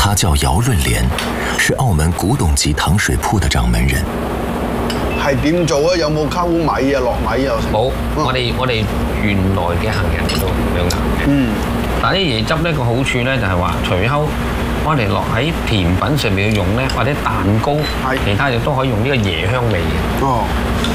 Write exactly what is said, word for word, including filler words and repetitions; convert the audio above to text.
他叫姚潤蓮，是澳門古董級糖水鋪的掌門人。 係點做啊？有冇溝米啊、落米啊？ 冇，我哋我哋原來嘅行人都咁樣嘅。嗯。但係啲椰汁呢個好處咧就係話，除咗我哋落喺甜品上面要用咧，或者蛋糕，其他亦都可以用呢個椰香味嘅。哦。